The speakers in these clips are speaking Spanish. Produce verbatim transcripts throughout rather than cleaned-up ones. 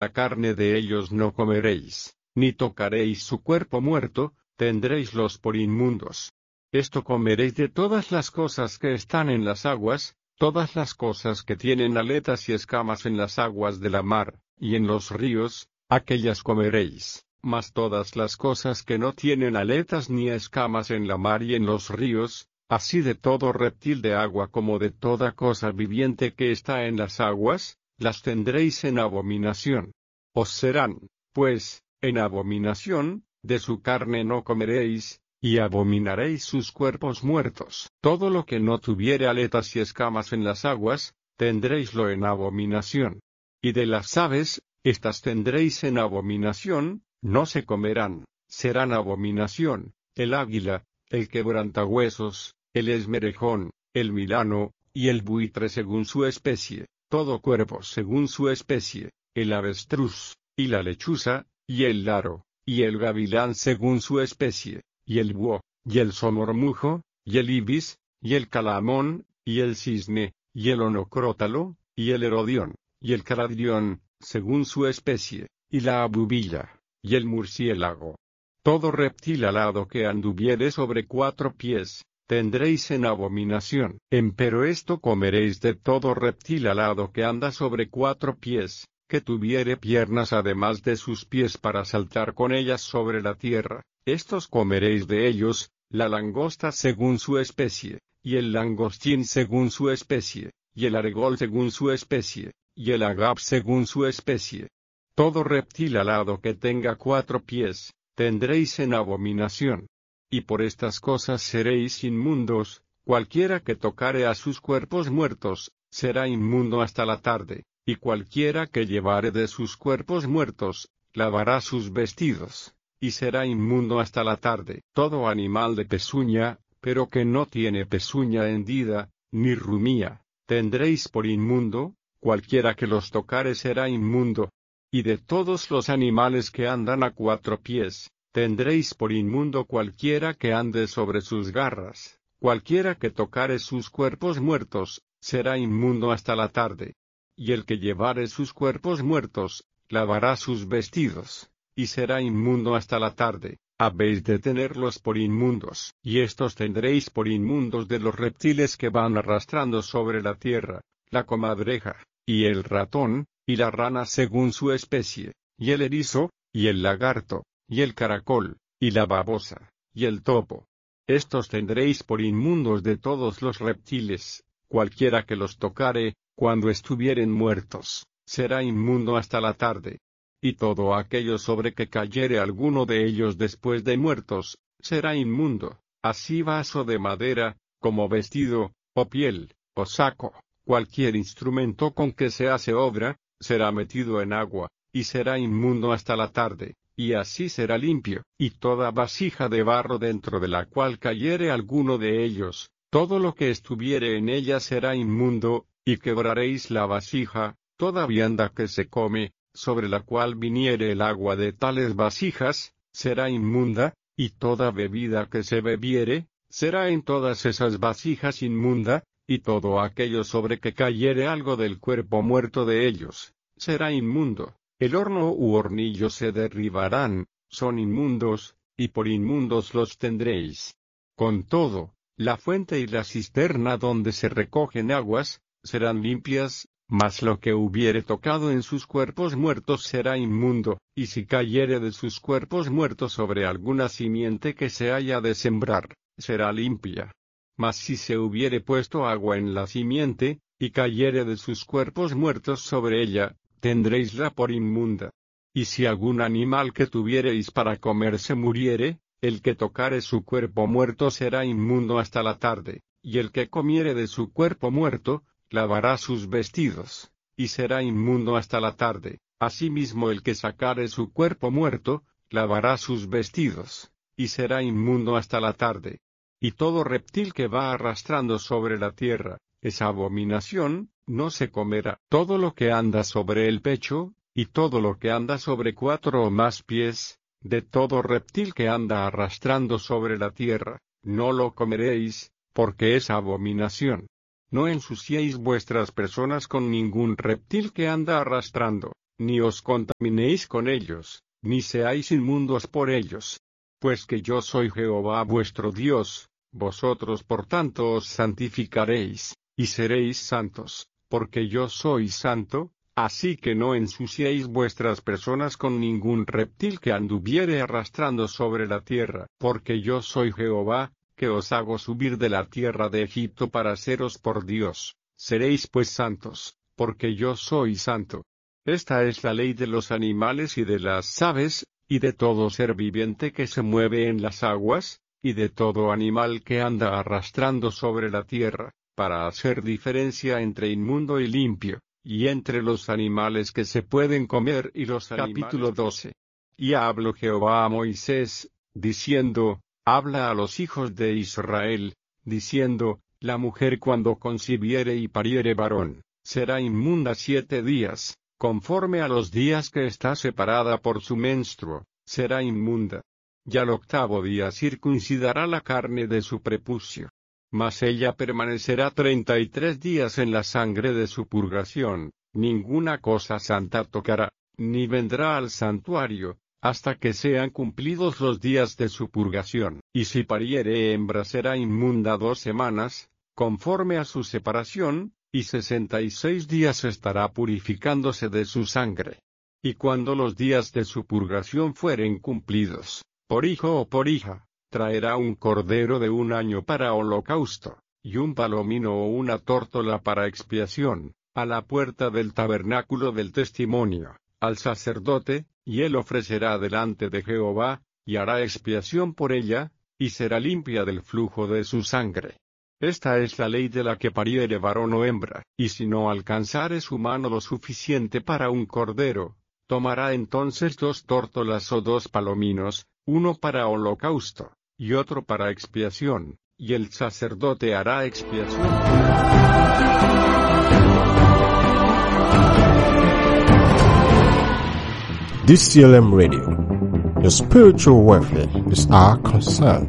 La carne de ellos no comeréis, ni tocaréis su cuerpo muerto, tendréislos por inmundos. Esto comeréis de todas las cosas que están en las aguas, todas las cosas que tienen aletas y escamas en las aguas de la mar, y en los ríos, aquellas comeréis, mas todas las cosas que no tienen aletas ni escamas en la mar y en los ríos, así de todo reptil de agua como de toda cosa viviente que está en las aguas, las tendréis en abominación. Os serán, pues, en abominación, de su carne no comeréis, y abominaréis sus cuerpos muertos. Todo lo que no tuviere aletas y escamas en las aguas, tendréislo en abominación. Y de las aves, estas tendréis en abominación, no se comerán, serán abominación, el águila, el quebrantahuesos, el esmerejón, el milano, y el buitre según su especie, todo cuervo según su especie, el avestruz, y la lechuza, y el laro, y el gavilán según su especie, y el búho, y el somormujo, y el ibis, y el calamón, y el cisne, y el onocrótalo, y el herodión, y el caradión, según su especie, y la abubilla, y el murciélago. Todo reptil alado que anduviere sobre cuatro pies, tendréis en abominación. Empero esto comeréis de todo reptil alado que anda sobre cuatro pies, que tuviere piernas además de sus pies para saltar con ellas sobre la tierra. Estos comeréis de ellos, la langosta según su especie, y el langostín según su especie, y el aregol según su especie, y el agap según su especie. Todo reptil alado que tenga cuatro pies, tendréis en abominación. Y por estas cosas seréis inmundos, cualquiera que tocare a sus cuerpos muertos, será inmundo hasta la tarde, y cualquiera que llevare de sus cuerpos muertos, lavará sus vestidos, y será inmundo hasta la tarde. Todo animal de pezuña, pero que no tiene pezuña hendida, ni rumía, tendréis por inmundo, cualquiera que los tocare será inmundo. Y de todos los animales que andan a cuatro pies, tendréis por inmundo cualquiera que ande sobre sus garras, cualquiera que tocare sus cuerpos muertos, será inmundo hasta la tarde. Y el que llevare sus cuerpos muertos, lavará sus vestidos, y será inmundo hasta la tarde. Habéis de tenerlos por inmundos. Y estos tendréis por inmundos de los reptiles que van arrastrando sobre la tierra, la comadreja, y el ratón, y la rana según su especie, y el erizo, y el lagarto, y el caracol, y la babosa, y el topo. Estos tendréis por inmundos de todos los reptiles, cualquiera que los tocare, cuando estuvieren muertos, será inmundo hasta la tarde. Y todo aquello sobre que cayere alguno de ellos después de muertos, será inmundo, así vaso de madera, como vestido, o piel, o saco, cualquier instrumento con que se hace obra, será metido en agua, y será inmundo hasta la tarde, y así será limpio. Y toda vasija de barro dentro de la cual cayere alguno de ellos, todo lo que estuviere en ella será inmundo, y quebraréis la vasija, toda vianda que se come, sobre la cual viniere el agua de tales vasijas, será inmunda, y toda bebida que se bebiere, será en todas esas vasijas inmunda, y todo aquello sobre que cayere algo del cuerpo muerto de ellos, será inmundo. El horno u hornillo se derribarán, son inmundos, y por inmundos los tendréis. Con todo, la fuente y la cisterna donde se recogen aguas, serán limpias, mas lo que hubiere tocado en sus cuerpos muertos será inmundo, y si cayere de sus cuerpos muertos sobre alguna simiente que se haya de sembrar, será limpia. Mas si se hubiere puesto agua en la simiente, y cayere de sus cuerpos muertos sobre ella, tendréisla por inmunda. Y si algún animal que tuviereis para comer se muriere, el que tocare su cuerpo muerto será inmundo hasta la tarde, y el que comiere de su cuerpo muerto, lavará sus vestidos, y será inmundo hasta la tarde. Asimismo el que sacare su cuerpo muerto, lavará sus vestidos, y será inmundo hasta la tarde. Y todo reptil que va arrastrando sobre la tierra, es abominación, no se comerá. Todo lo que anda sobre el pecho, y todo lo que anda sobre cuatro o más pies, de todo reptil que anda arrastrando sobre la tierra, no lo comeréis, porque es abominación. No ensuciéis vuestras personas con ningún reptil que anda arrastrando, ni os contaminéis con ellos, ni seáis inmundos por ellos. Pues que yo soy Jehová vuestro Dios, vosotros por tanto os santificaréis, y seréis santos, porque yo soy santo. Así que no ensuciéis vuestras personas con ningún reptil que anduviere arrastrando sobre la tierra, porque yo soy Jehová, que os hago subir de la tierra de Egipto para seros por Dios. Seréis pues santos, porque yo soy santo. Esta es la ley de los animales y de las aves, y de todo ser viviente que se mueve en las aguas, y de todo animal que anda arrastrando sobre la tierra, para hacer diferencia entre inmundo y limpio, y entre los animales que se pueden comer y los animales. Capítulo doce. Y habló Jehová a Moisés, diciendo, habla a los hijos de Israel, diciendo, la mujer cuando concibiere y pariere varón, será inmunda siete días, conforme a los días que está separada por su menstruo, será inmunda. Y al octavo día circuncidará la carne de su prepucio. Mas ella permanecerá treinta y tres días en la sangre de su purgación, ninguna cosa santa tocará, ni vendrá al santuario, hasta que sean cumplidos los días de su purgación. Y si pariere hembra será inmunda dos semanas, conforme a su separación, y sesenta y seis días estará purificándose de su sangre. Y cuando los días de su purgación fueren cumplidos, por hijo o por hija, traerá un cordero de un año para holocausto, y un palomino o una tórtola para expiación, a la puerta del tabernáculo del testimonio, al sacerdote, y él ofrecerá delante de Jehová, y hará expiación por ella, y será limpia del flujo de su sangre. Esta es la ley de la que pariere varón o hembra, y si no alcanzare su mano lo suficiente para un cordero, tomará entonces dos tórtolas o dos palominos, uno para holocausto, y otro para expiación, y el sacerdote hará expiación. D C L M Radio. The spiritual warfare is our concern.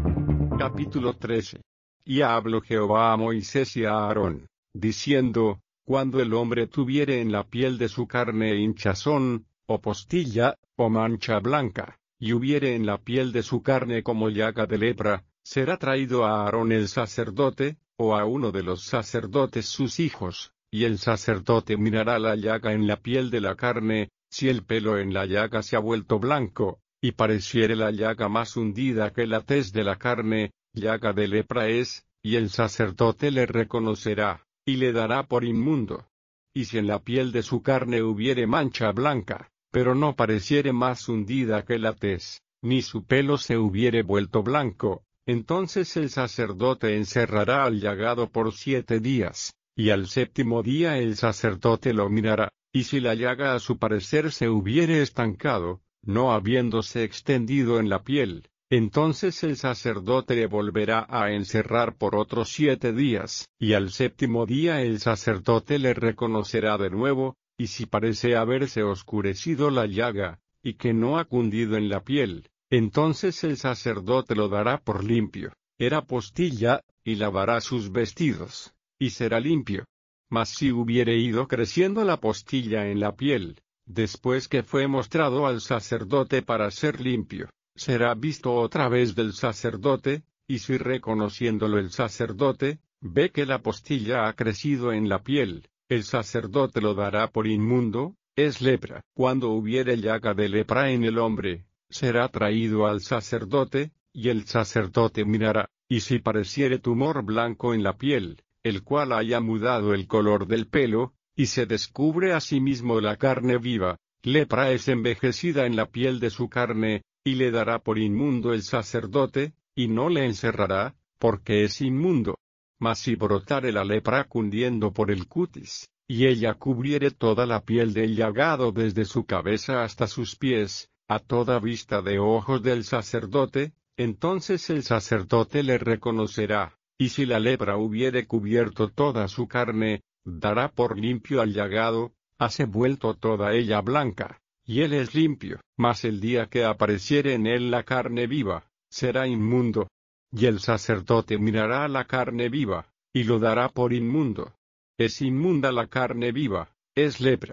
Capítulo trece. Y habló Jehová a Moisés y a Aarón, diciendo, cuando el hombre tuviere en la piel de su carne hinchazón, o postilla, o mancha blanca, y hubiere en la piel de su carne como llaga de lepra, será traído a Aarón el sacerdote, o a uno de los sacerdotes sus hijos, y el sacerdote mirará la llaga en la piel de la carne, si el pelo en la llaga se ha vuelto blanco, y pareciere la llaga más hundida que la tez de la carne, llaga de lepra es, y el sacerdote le reconocerá, y le dará por inmundo. Y si en la piel de su carne hubiere mancha blanca, pero no pareciere más hundida que la tez, ni su pelo se hubiere vuelto blanco, entonces el sacerdote encerrará al llagado por siete días, y al séptimo día el sacerdote lo mirará, y si la llaga a su parecer se hubiere estancado, no habiéndose extendido en la piel, entonces el sacerdote le volverá a encerrar por otros siete días, y al séptimo día el sacerdote le reconocerá de nuevo, y si parece haberse oscurecido la llaga, y que no ha cundido en la piel, entonces el sacerdote lo dará por limpio, era postilla, y lavará sus vestidos, y será limpio. Mas si hubiere ido creciendo la postilla en la piel, después que fue mostrado al sacerdote para ser limpio, será visto otra vez del sacerdote, y si reconociéndolo el sacerdote, ve que la postilla ha crecido en la piel, el sacerdote lo dará por inmundo, es lepra. Cuando hubiere llaga de lepra en el hombre, será traído al sacerdote, y el sacerdote mirará, y si pareciere tumor blanco en la piel, el cual haya mudado el color del pelo, y se descubre a sí mismo la carne viva, lepra es envejecida en la piel de su carne, y le dará por inmundo el sacerdote, y no le encerrará, porque es inmundo. Mas si brotare la lepra cundiendo por el cutis, y ella cubriere toda la piel del llagado desde su cabeza hasta sus pies, a toda vista de ojos del sacerdote, entonces el sacerdote le reconocerá, y si la lepra hubiere cubierto toda su carne, dará por limpio al llagado, hase vuelto toda ella blanca, y él es limpio. Mas el día que apareciere en él la carne viva, será inmundo. Y el sacerdote mirará la carne viva, y lo dará por inmundo. Es inmunda la carne viva, es lepra.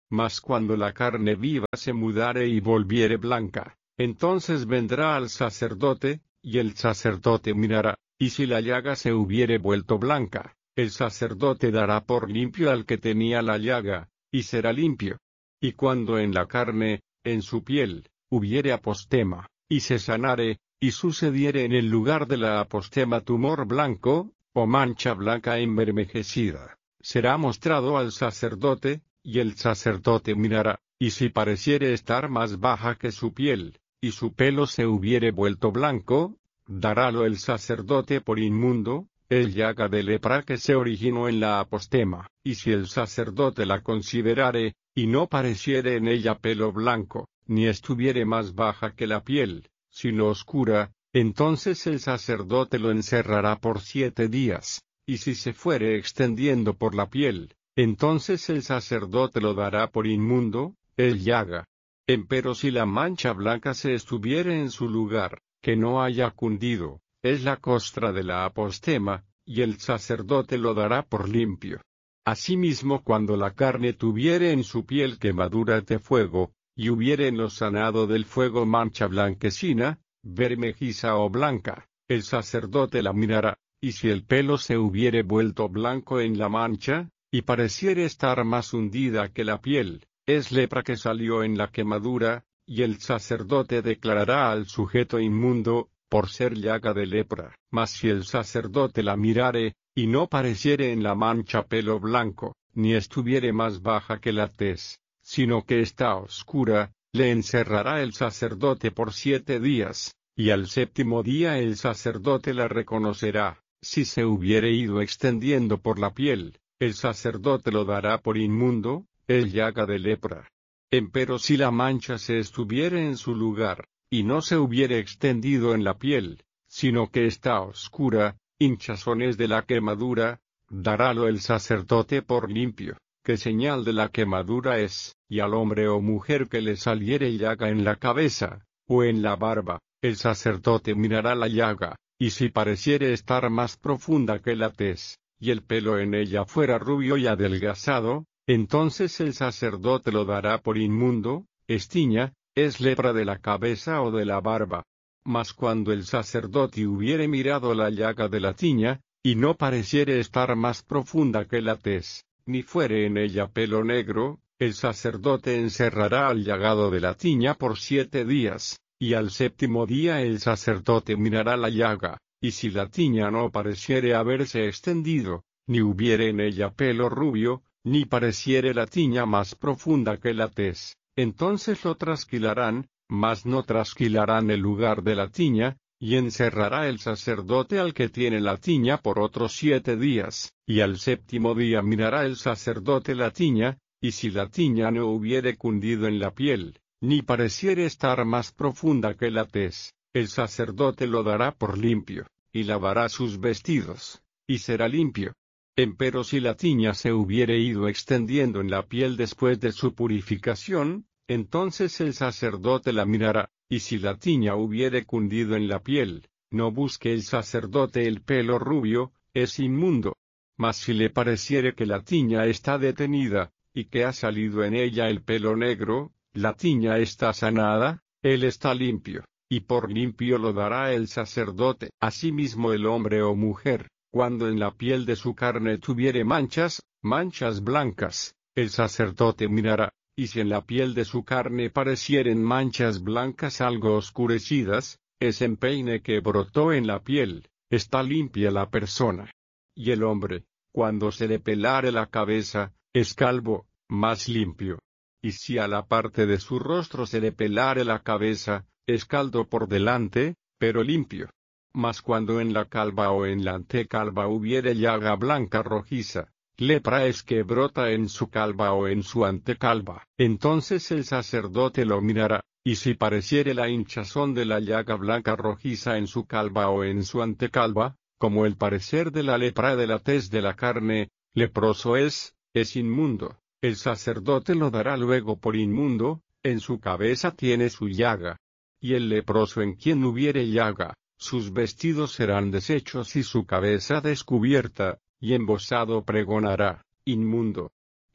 Mas cuando la carne viva se mudare y volviere blanca, entonces vendrá al sacerdote, y el sacerdote mirará, y si la llaga se hubiere vuelto blanca, el sacerdote dará por limpio al que tenía la llaga, y será limpio. Y cuando en la carne, en su piel, hubiere apostema, y se sanare, y sucediere en el lugar de la apostema tumor blanco, o mancha blanca envermejecida, será mostrado al sacerdote, y el sacerdote mirará, y si pareciere estar más baja que su piel, y su pelo se hubiere vuelto blanco, darálo el sacerdote por inmundo, el llaga de lepra que se originó en la apostema, y si el sacerdote la considerare, y no pareciere en ella pelo blanco, ni estuviere más baja que la piel, sino oscura, entonces el sacerdote lo encerrará por siete días, y si se fuere extendiendo por la piel, entonces el sacerdote lo dará por inmundo, el llaga. Empero si la mancha blanca se estuviere en su lugar, que no haya cundido, es la costra de la apostema, y el sacerdote lo dará por limpio. Asimismo cuando la carne tuviere en su piel quemaduras de fuego, y hubiere en lo sanado del fuego mancha blanquecina, bermejiza o blanca, el sacerdote la mirará, y si el pelo se hubiere vuelto blanco en la mancha, y pareciere estar más hundida que la piel, es lepra que salió en la quemadura, y el sacerdote declarará al sujeto inmundo, por ser llaga de lepra. Mas si el sacerdote la mirare, y no pareciere en la mancha pelo blanco, ni estuviere más baja que la tez, sino que está oscura, le encerrará el sacerdote por siete días, y al séptimo día el sacerdote la reconocerá. Si se hubiere ido extendiendo por la piel, el sacerdote lo dará por inmundo, el llaga de lepra. Empero si la mancha se estuviere en su lugar, y no se hubiere extendido en la piel, sino que está oscura, hinchazones de la quemadura, darálo el sacerdote por limpio, que señal de la quemadura es, y al hombre o mujer que le saliere llaga en la cabeza, o en la barba, el sacerdote mirará la llaga, y si pareciere estar más profunda que la tez, y el pelo en ella fuera rubio y adelgazado, entonces el sacerdote lo dará por inmundo, estiña, es lepra de la cabeza o de la barba. Mas cuando el sacerdote hubiere mirado la llaga de la tiña, y no pareciere estar más profunda que la tez, ni fuere en ella pelo negro, el sacerdote encerrará al llagado de la tiña por siete días, y al séptimo día el sacerdote mirará la llaga, y si la tiña no pareciere haberse extendido, ni hubiere en ella pelo rubio, ni pareciere la tiña más profunda que la tez, entonces lo trasquilarán, mas no trasquilarán el lugar de la tiña, y encerrará el sacerdote al que tiene la tiña por otros siete días, y al séptimo día mirará el sacerdote la tiña, y si la tiña no hubiere cundido en la piel, ni pareciere estar más profunda que la tez, el sacerdote lo dará por limpio, y lavará sus vestidos, y será limpio. Empero si la tiña se hubiere ido extendiendo en la piel después de su purificación, entonces el sacerdote la mirará, y si la tiña hubiere cundido en la piel, no busque el sacerdote el pelo rubio, es inmundo. Mas si le pareciere que la tiña está detenida, y que ha salido en ella el pelo negro, la tiña está sanada, él está limpio, y por limpio lo dará el sacerdote. Asimismo el hombre o mujer, cuando en la piel de su carne tuviere manchas, manchas blancas, el sacerdote mirará, y si en la piel de su carne parecieren manchas blancas algo oscurecidas, es empeine que brotó en la piel, está limpia la persona. Y el hombre, cuando se le pelare la cabeza, es calvo, más limpio. Y si a la parte de su rostro se le pelare la cabeza, es calvo por delante, pero limpio. Mas cuando en la calva o en la antecalva hubiere llaga blanca rojiza, lepra es que brota en su calva o en su antecalva, entonces el sacerdote lo mirará, y si pareciere la hinchazón de la llaga blanca rojiza en su calva o en su antecalva, como el parecer de la lepra de la tez de la carne, leproso es, es inmundo, el sacerdote lo dará luego por inmundo, en su cabeza tiene su llaga. Y el leproso en quien hubiere llaga, sus vestidos serán deshechos y su cabeza descubierta, y embozado pregonará, inmundo.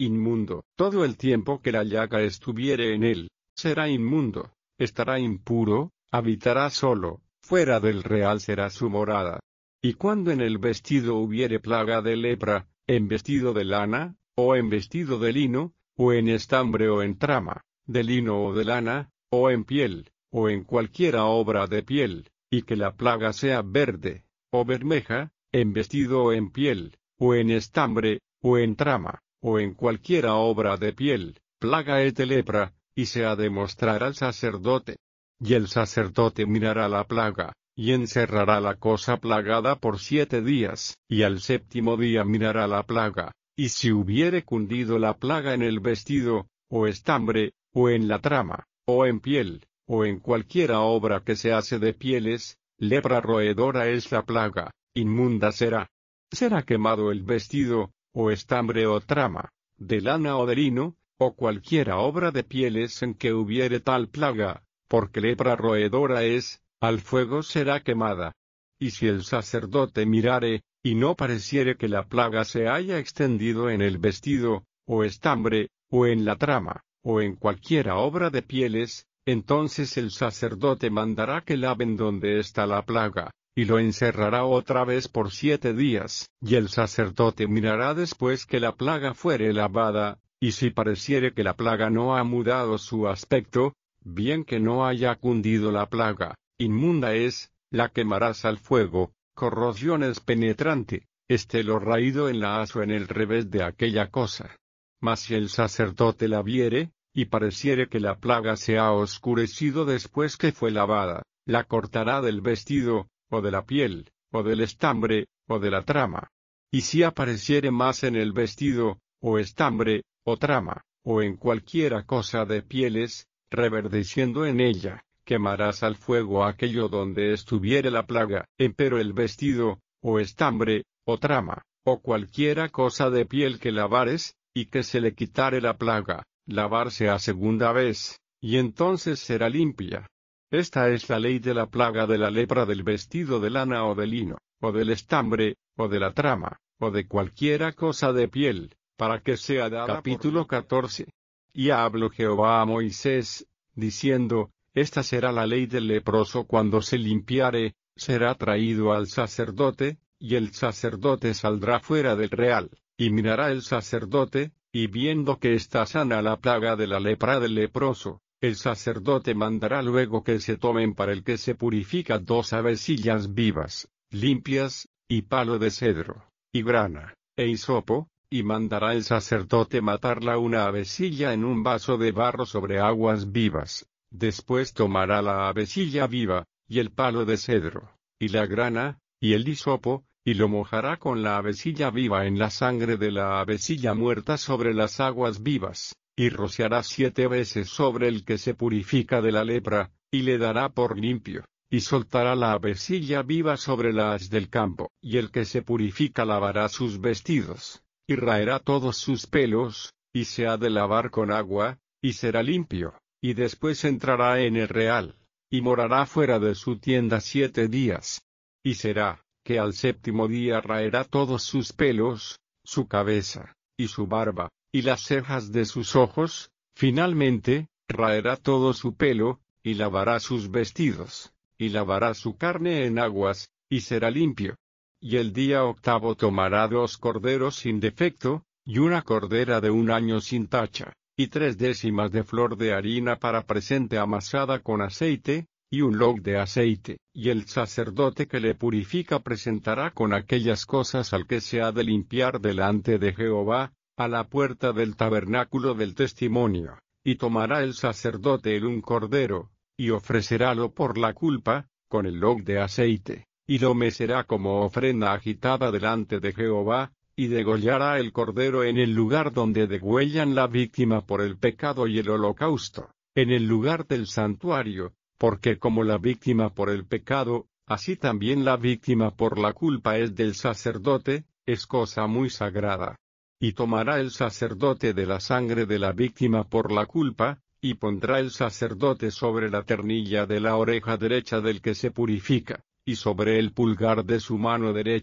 inmundo. Todo el tiempo que la llaga estuviere en él, será inmundo, estará impuro, habitará solo, fuera del real será su morada. Y cuando en el vestido hubiere plaga de lepra, en vestido de lana, o en vestido de lino, o en estambre o en trama, de lino o de lana, o en piel, o en cualquiera obra de piel, y que la plaga sea verde, o bermeja, en vestido o en piel, o en estambre, o en trama, o en cualquiera obra de piel, plaga es de lepra, y se ha de mostrar al sacerdote. Y el sacerdote mirará la plaga, y encerrará la cosa plagada por siete días, y al séptimo día mirará la plaga, y si hubiere cundido la plaga en el vestido, o estambre, o en la trama, o en piel, o en cualquiera obra que se hace de pieles, lepra roedora es la plaga, inmunda será. Será quemado el vestido, o estambre o trama, de lana o de lino, o cualquiera obra de pieles en que hubiere tal plaga, porque lepra roedora es, al fuego será quemada. Y si el sacerdote mirare, y no pareciere que la plaga se haya extendido en el vestido, o estambre, o en la trama, o en cualquiera obra de pieles, entonces el sacerdote mandará que laven donde está la plaga, y lo encerrará otra vez por siete días, y el sacerdote mirará después que la plaga fuere lavada, y si pareciere que la plaga no ha mudado su aspecto, bien que no haya cundido la plaga, inmunda es, la quemarás al fuego, corrosión es penetrante, esté lo raído en la haz o en el revés de aquella cosa. Mas si el sacerdote la viere, y pareciere que la plaga se ha oscurecido después que fue lavada, la cortará del vestido, o de la piel, o del estambre, o de la trama. Y si apareciere más en el vestido, o estambre, o trama, o en cualquiera cosa de pieles, reverdeciendo en ella, quemarás al fuego aquello donde estuviere la plaga, empero el vestido, o estambre, o trama, o cualquiera cosa de piel que lavares, y que se le quitare la plaga, lavarse a segunda vez, y entonces será limpia. Esta es la ley de la plaga de la lepra del vestido de lana o de lino, o del estambre, o de la trama, o de cualquiera cosa de piel, para que sea dada. Capítulo catorce. Y habló Jehová a Moisés, diciendo, esta será la ley del leproso cuando se limpiare, será traído al sacerdote, y el sacerdote saldrá fuera del real, y mirará el sacerdote, y viendo que está sana la plaga de la lepra del leproso, el sacerdote mandará luego que se tomen para el que se purifica dos avecillas vivas, limpias, y palo de cedro, y grana, e hisopo, y mandará el sacerdote matarla una avecilla en un vaso de barro sobre aguas vivas. Después tomará la avecilla viva, y el palo de cedro, y la grana, y el hisopo, y lo mojará con la avecilla viva en la sangre de la avecilla muerta sobre las aguas vivas, y rociará siete veces sobre el que se purifica de la lepra, y le dará por limpio, y soltará la avecilla viva sobre la haz del campo, y el que se purifica lavará sus vestidos, y raerá todos sus pelos, y se ha de lavar con agua, y será limpio. Y después entrará en el real, y morará fuera de su tienda siete días. Y será, que al séptimo día raerá todos sus pelos, su cabeza, y su barba, y las cejas de sus ojos, finalmente, raerá todo su pelo, y lavará sus vestidos, y lavará su carne en aguas, y será limpio. Y el día octavo tomará dos corderos sin defecto, y una cordera de un año sin tacha, y tres décimas de flor de harina para presente amasada con aceite, y un log de aceite, y el sacerdote que le purifica presentará con aquellas cosas al que se ha de limpiar delante de Jehová, a la puerta del tabernáculo del testimonio, y tomará el sacerdote el un cordero, y ofrecerálo por la culpa, con el log de aceite, y lo mecerá como ofrenda agitada delante de Jehová, y degollará el cordero en el lugar donde degüellan la víctima por el pecado y el holocausto, en el lugar del santuario, porque como la víctima por el pecado, así también la víctima por la culpa es del sacerdote, es cosa muy sagrada. Y tomará el sacerdote de la sangre de la víctima por la culpa, y pondrá el sacerdote sobre la ternilla de la oreja derecha del que se purifica, y sobre el pulgar de su mano derecha,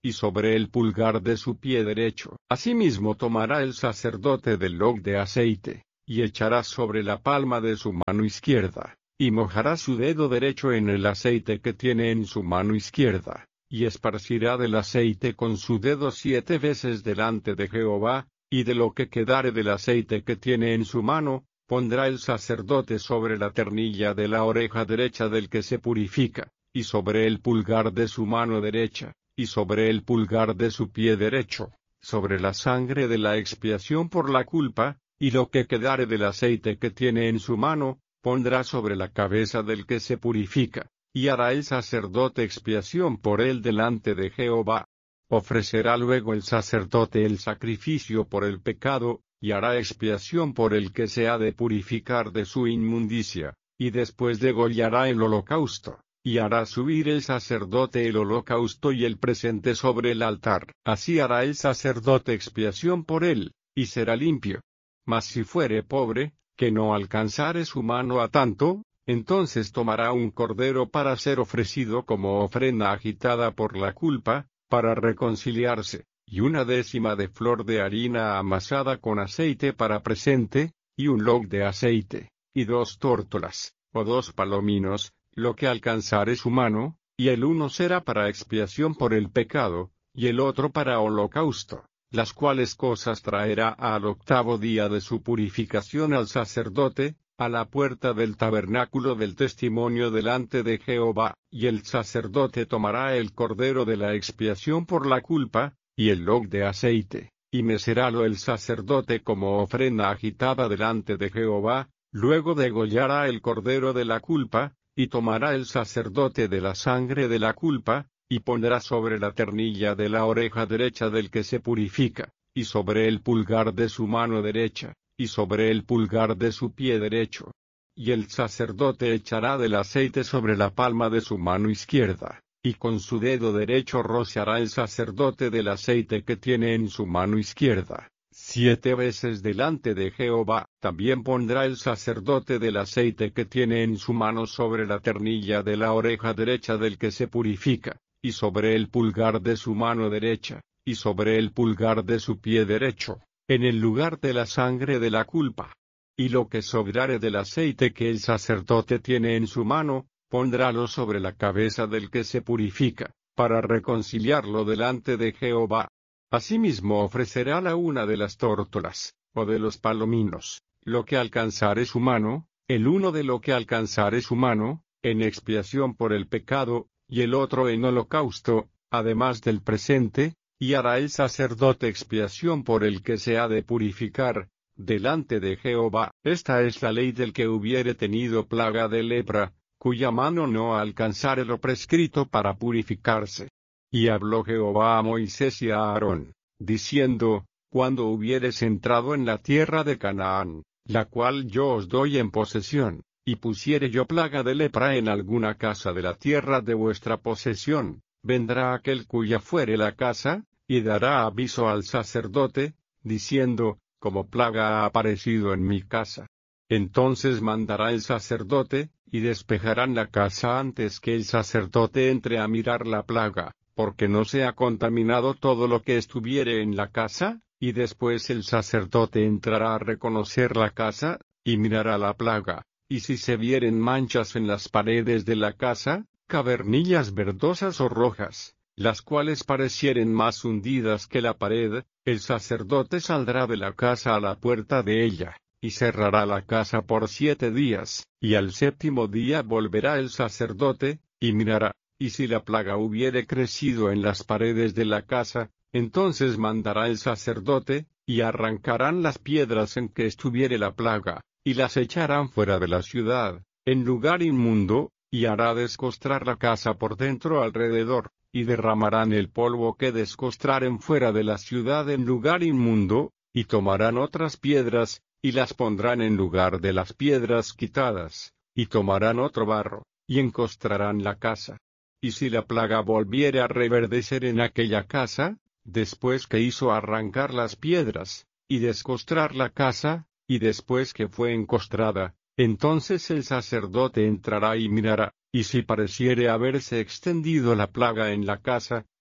y sobre el pulgar de su pie derecho. Asimismo tomará el sacerdote del log de aceite, y echará sobre la palma de su mano izquierda, y mojará su dedo derecho en el aceite que tiene en su mano izquierda, y esparcirá del aceite con su dedo siete veces delante de Jehová, y de lo que quedare del aceite que tiene en su mano, pondrá el sacerdote sobre la ternilla de la oreja derecha del que se purifica, y sobre el pulgar de su mano derecha, y sobre el pulgar de su pie derecho, sobre la sangre de la expiación por la culpa, y lo que quedare del aceite que tiene en su mano, pondrá sobre la cabeza del que se purifica, y hará el sacerdote expiación por él delante de Jehová. Ofrecerá luego el sacerdote el sacrificio por el pecado, y hará expiación por el que se ha de purificar de su inmundicia, y después degollará el holocausto, y hará subir el sacerdote el holocausto y el presente sobre el altar. Así hará el sacerdote expiación por él, y será limpio. Mas si fuere pobre, que no alcanzare su mano a tanto, entonces tomará un cordero para ser ofrecido como ofrenda agitada por la culpa, para reconciliarse, y una décima de flor de harina amasada con aceite para presente, y un log de aceite, y dos tórtolas, o dos palominos, lo que alcanzare su mano, y el uno será para expiación por el pecado, y el otro para holocausto, las cuales cosas traerá al octavo día de su purificación al sacerdote, a la puerta del tabernáculo del testimonio delante de Jehová, y el sacerdote tomará el cordero de la expiación por la culpa, y el log de aceite, y meserálo el sacerdote como ofrenda agitada delante de Jehová, luego degollará el cordero de la culpa, y tomará el sacerdote de la sangre de la culpa, y pondrá sobre la ternilla de la oreja derecha del que se purifica, y sobre el pulgar de su mano derecha, y sobre el pulgar de su pie derecho. Y el sacerdote echará del aceite sobre la palma de su mano izquierda, y con su dedo derecho rociará el sacerdote del aceite que tiene en su mano izquierda, siete veces delante de Jehová. También pondrá el sacerdote del aceite que tiene en su mano sobre la ternilla de la oreja derecha del que se purifica, y sobre el pulgar de su mano derecha, y sobre el pulgar de su pie derecho, en el lugar de la sangre de la culpa. Y lo que sobrare del aceite que el sacerdote tiene en su mano, pondrálo sobre la cabeza del que se purifica, para reconciliarlo delante de Jehová. Asimismo ofrecerá la una de las tórtolas, o de los palominos, lo que alcanzare su mano, el uno de lo que alcanzare su mano, en expiación por el pecado, y el otro en holocausto, además del presente, y hará el sacerdote expiación por el que se ha de purificar, delante de Jehová. Esta es la ley del que hubiere tenido plaga de lepra, cuya mano no alcanzare lo prescrito para purificarse. Y habló Jehová a Moisés y a Aarón, diciendo, cuando hubieres entrado en la tierra de Canaán, la cual yo os doy en posesión, y pusiere yo plaga de lepra en alguna casa de la tierra de vuestra posesión, vendrá aquel cuya fuere la casa, y dará aviso al sacerdote, diciendo, como plaga ha aparecido en mi casa. Entonces mandará el sacerdote, y despejarán la casa antes que el sacerdote entre a mirar la plaga, porque no sea contaminado todo lo que estuviere en la casa, y después el sacerdote entrará a reconocer la casa, y mirará la plaga, y si se vieren manchas en las paredes de la casa, cavernillas verdosas o rojas, las cuales parecieren más hundidas que la pared, el sacerdote saldrá de la casa a la puerta de ella, y cerrará la casa por siete días, y al séptimo día volverá el sacerdote, y mirará, y si la plaga hubiere crecido en las paredes de la casa, entonces mandará el sacerdote, y arrancarán las piedras en que estuviere la plaga, y las echarán fuera de la ciudad, en lugar inmundo, y hará descostrar la casa por dentro alrededor, y derramarán el polvo que descostraren fuera de la ciudad en lugar inmundo, y tomarán otras piedras, y las pondrán en lugar de las piedras quitadas, y tomarán otro barro, y encostrarán la casa. Y si la plaga volviere a reverdecer en aquella casa, después que hizo arrancar las piedras, y descostrar la casa, y después que fue encostrada, entonces el sacerdote entrará y mirará, y si pareciere haberse extendido la plaga en la casa,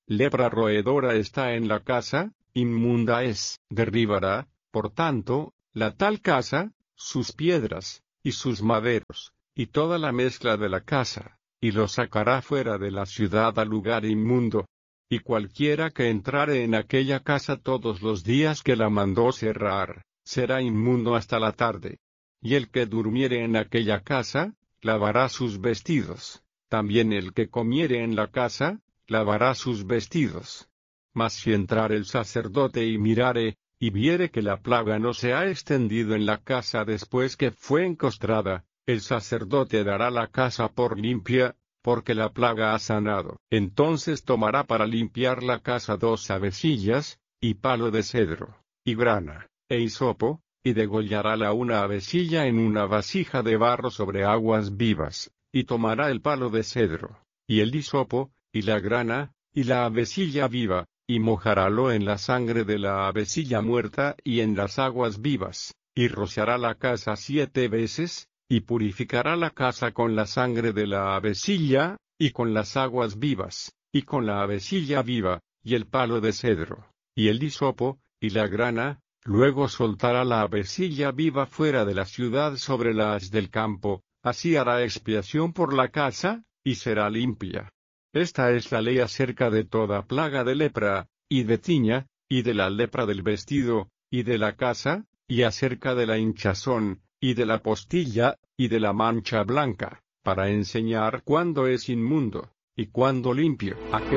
Lepra roedora está en la casa, inmunda es. Derribará, por tanto, la tal casa, sus piedras, y sus maderos, y toda la mezcla de la casa, y lo sacará fuera de la ciudad al lugar inmundo. Y cualquiera que entrare en aquella casa todos los días que la mandó cerrar, será inmundo hasta la tarde. Y el que durmiere en aquella casa, lavará sus vestidos. También el que comiere en la casa, lavará sus vestidos. Mas si entrare el sacerdote y mirare, y viere que la plaga no se ha extendido en la casa después que fue encostrada, el sacerdote dará la casa por limpia, porque la plaga ha sanado. Entonces tomará para limpiar la casa dos avecillas, y palo de cedro, y grana, e hisopo, y degollará la una avecilla en una vasija de barro sobre aguas vivas, y tomará el palo de cedro, y el hisopo, y la grana, y la avecilla viva, y mojarálo en la sangre de la avecilla muerta y en las aguas vivas, y rociará la casa siete veces, y purificará la casa con la sangre de la avecilla, y con las aguas vivas, y con la avecilla viva, y el palo de cedro, y el hisopo, y la grana. Luego soltará la avecilla viva fuera de la ciudad sobre la haz del campo, así hará expiación por la casa, y será limpia. Esta es la ley acerca de toda plaga de lepra, y de tiña, y de la lepra del vestido, y de la casa, y acerca de la hinchazón, y de la postilla, y de la mancha blanca, para enseñar cuándo es inmundo, y cuándo limpio. ¿A qué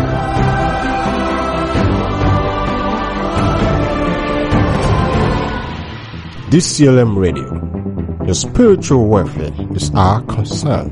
This C L M Radio, your spiritual welfare is our concern.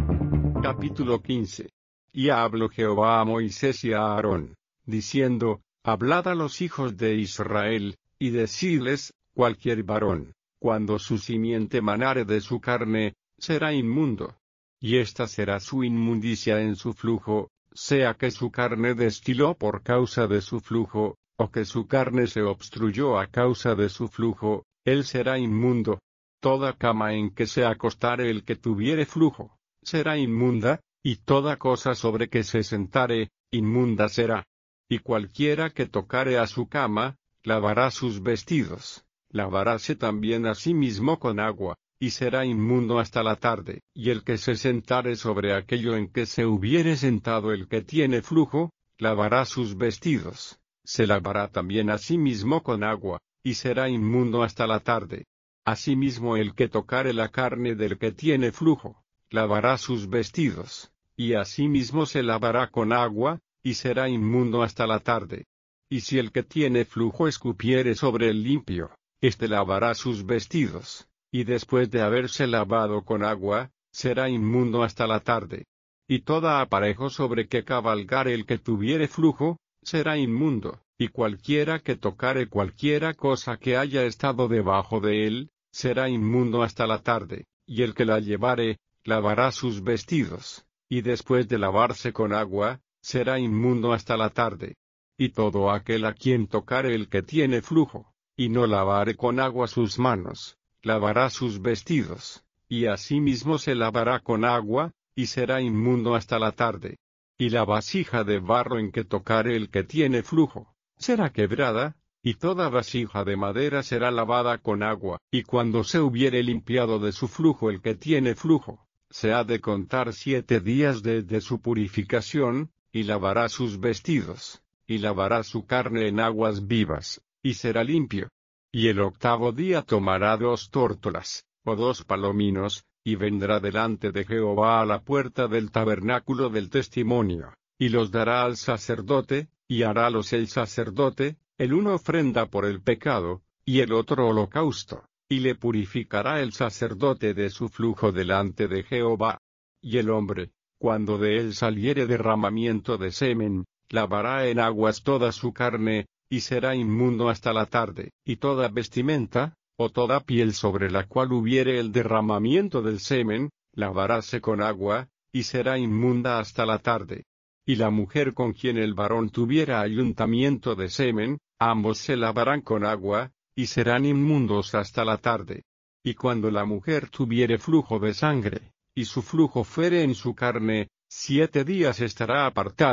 Capítulo quince. Y habló Jehová a Moisés y a Aarón, diciendo, Hablad a los hijos de Israel, y decidles, cualquier varón, cuando su simiente manare de su carne, será inmundo. Y esta será su inmundicia en su flujo, sea que su carne destiló por causa de su flujo, o que su carne se obstruyó a causa de su flujo, él será inmundo. Toda cama en que se acostare el que tuviere flujo, será inmunda, y toda cosa sobre que se sentare, inmunda será. Y cualquiera que tocare a su cama, lavará sus vestidos, lavaráse también a sí mismo con agua, y será inmundo hasta la tarde. Y el que se sentare sobre aquello en que se hubiere sentado el que tiene flujo, lavará sus vestidos, se lavará también a sí mismo con agua, y será inmundo hasta la tarde. Asimismo el que tocare la carne del que tiene flujo, lavará sus vestidos, y asimismo se lavará con agua, y será inmundo hasta la tarde. Y si el que tiene flujo escupiere sobre el limpio, éste lavará sus vestidos, y después de haberse lavado con agua, será inmundo hasta la tarde. Y toda aparejo sobre que cabalgare el que tuviere flujo, será inmundo, y cualquiera que tocare cualquiera cosa que haya estado debajo de él, será inmundo hasta la tarde, y el que la llevare, lavará sus vestidos, y después de lavarse con agua, será inmundo hasta la tarde. Y todo aquel a quien tocare el que tiene flujo, y no lavare con agua sus manos, lavará sus vestidos, y asimismo se lavará con agua, y será inmundo hasta la tarde. Y la vasija de barro en que tocare el que tiene flujo, será quebrada, y toda vasija de madera será lavada con agua. Y cuando se hubiere limpiado de su flujo el que tiene flujo, se ha de contar siete días desde su purificación, y lavará sus vestidos, y lavará su carne en aguas vivas, y será limpio. Y el octavo día tomará dos tórtolas, o dos palominos, y vendrá delante de Jehová a la puerta del tabernáculo del testimonio, y los dará al sacerdote, y harálos el sacerdote, el uno ofrenda por el pecado, y el otro holocausto, y le purificará el sacerdote de su flujo delante de Jehová. Y el hombre, cuando de él saliere derramamiento de semen, lavará en aguas toda su carne, y será inmundo hasta la tarde. Y toda vestimenta, o toda piel sobre la cual hubiere el derramamiento del semen, lavaráse con agua, y será inmunda hasta la tarde. Y la mujer con quien el varón tuviera ayuntamiento de semen, ambos se lavarán con agua, y serán inmundos hasta la tarde. Y cuando la mujer tuviere flujo de sangre, y su flujo fuere en su carne, siete días estará apartada,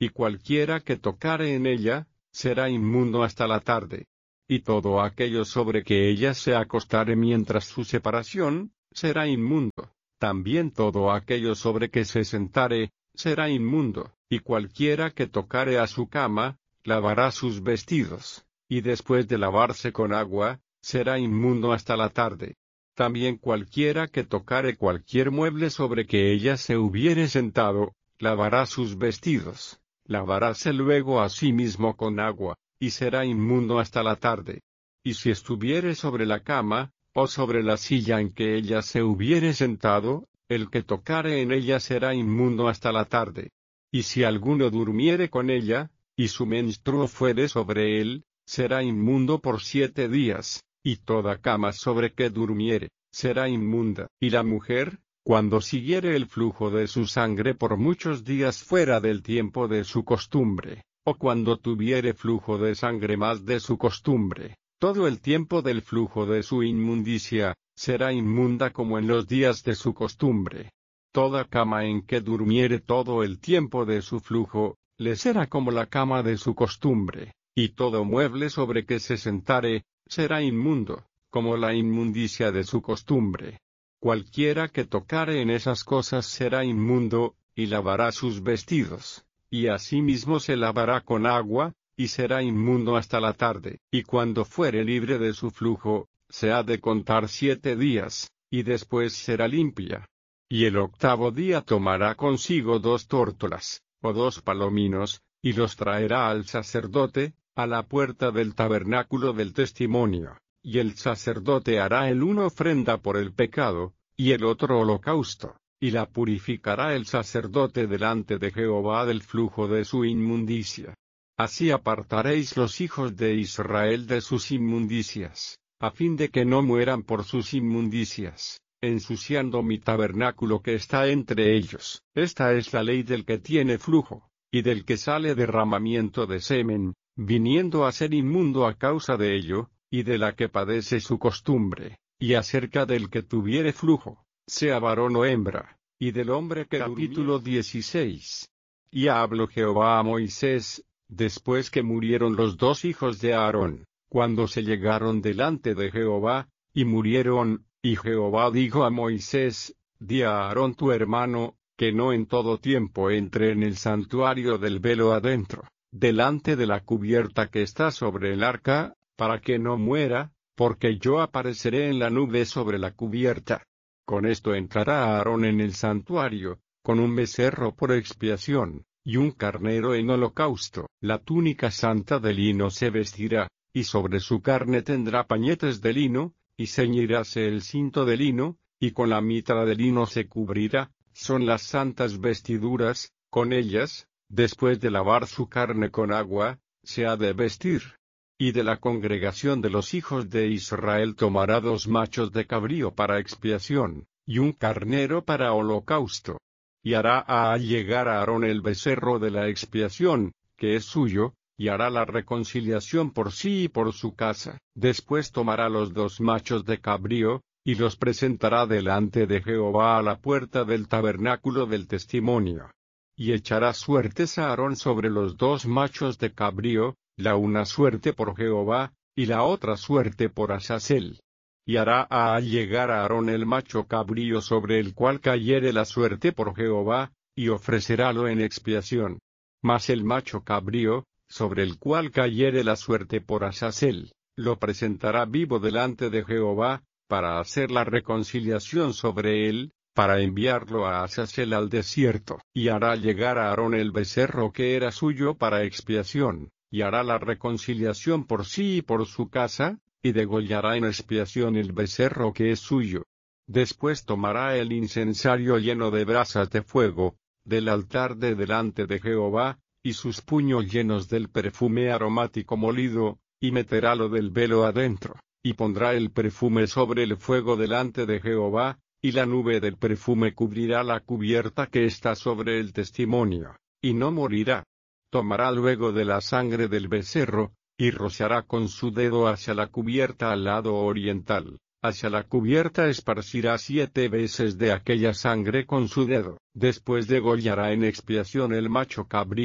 y cualquiera que tocare en ella, será inmundo hasta la tarde. Y todo aquello sobre que ella se acostare mientras su separación, será inmundo. También todo aquello sobre que se sentare, será inmundo, y cualquiera que tocare a su cama, lavará sus vestidos, y después de lavarse con agua, será inmundo hasta la tarde. También cualquiera que tocare cualquier mueble sobre que ella se hubiere sentado, lavará sus vestidos, lavaráse luego a sí mismo con agua, y será inmundo hasta la tarde. Y si estuviere sobre la cama, o sobre la silla en que ella se hubiere sentado, el que tocare en ella será inmundo hasta la tarde. Y si alguno durmiere con ella, y su menstruo fuere sobre él, será inmundo por siete días, y toda cama sobre que durmiere, será inmunda. Y la mujer, cuando siguiere el flujo de su sangre por muchos días fuera del tiempo de su costumbre, o cuando tuviere flujo de sangre más de su costumbre, todo el tiempo del flujo de su inmundicia, será inmunda como en los días de su costumbre. Toda cama en que durmiere todo el tiempo de su flujo, le será como la cama de su costumbre, y todo mueble sobre que se sentare, será inmundo, como la inmundicia de su costumbre. Cualquiera que tocare en esas cosas será inmundo, y lavará sus vestidos, y asimismo se lavará con agua, y será inmundo hasta la tarde. Y cuando fuere libre de su flujo, se ha de contar siete días, y después será limpia. Y el octavo día tomará consigo dos tórtolas, o dos palominos, y los traerá al sacerdote, a la puerta del tabernáculo del testimonio, y el sacerdote hará el uno ofrenda por el pecado, y el otro holocausto, y la purificará el sacerdote delante de Jehová del flujo de su inmundicia. Así apartaréis los hijos de Israel de sus inmundicias, a fin de que no mueran por sus inmundicias, ensuciando mi tabernáculo que está entre ellos. Esta es la ley del que tiene flujo, y del que sale derramamiento de semen, viniendo a ser inmundo a causa de ello, y de la que padece su costumbre, y acerca del que tuviere flujo, sea varón o hembra, y del hombre que Capítulo dieciséis. Y habló Jehová a Moisés, después que murieron los dos hijos de Aarón, cuando se llegaron delante de Jehová, y murieron, y Jehová dijo a Moisés, di a Aarón tu hermano, que no en todo tiempo entre en el santuario del velo adentro, delante de la cubierta que está sobre el arca, para que no muera, porque yo apareceré en la nube sobre la cubierta. Con esto entrará Aarón en el santuario, con un becerro por expiación, y un carnero en holocausto. La túnica santa de lino se vestirá, y sobre su carne tendrá pañetes de lino, y ceñiráse el cinto de lino, y con la mitra de lino se cubrirá, son las santas vestiduras, con ellas, después de lavar su carne con agua, se ha de vestir. Y de la congregación de los hijos de Israel tomará dos machos de cabrío para expiación, y un carnero para holocausto. Y hará a llegar a Aarón el becerro de la expiación, que es suyo, y hará la reconciliación por sí y por su casa. Después tomará los dos machos de cabrío, y los presentará delante de Jehová a la puerta del tabernáculo del testimonio. Y echará suertes a Aarón sobre los dos machos de cabrío, la una suerte por Jehová, y la otra suerte por Azazel. Y hará a llegar a Aarón el macho cabrío sobre el cual cayere la suerte por Jehová, y ofrecerálo en expiación. Mas el macho cabrío, sobre el cual cayere la suerte por Azazel, lo presentará vivo delante de Jehová, para hacer la reconciliación sobre él, para enviarlo a Azazel al desierto. Y hará llegar a Aarón el becerro que era suyo para expiación, y hará la reconciliación por sí y por su casa, y degollará en expiación el becerro que es suyo. Después tomará el incensario lleno de brasas de fuego, del altar de delante de Jehová, y sus puños llenos del perfume aromático molido, y meterálo del velo adentro, y pondrá el perfume sobre el fuego delante de Jehová, y la nube del perfume cubrirá la cubierta que está sobre el testimonio, y no morirá. Tomará luego de la sangre del becerro, y rociará con su dedo hacia la cubierta al lado oriental, hacia la cubierta esparcirá siete veces de aquella sangre con su dedo. Después degollará en expiación el macho cabrío,